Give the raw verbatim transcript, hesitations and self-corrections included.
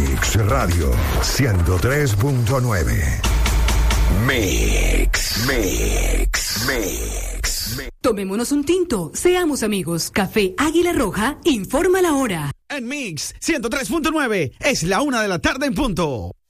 Mix Radio ciento tres punto nueve. Mix, Mix, Mix, Mix. Tomémonos un tinto, seamos amigos. Café Águila Roja informa la hora. En Mix ciento tres punto nueve es la una de la tarde en punto.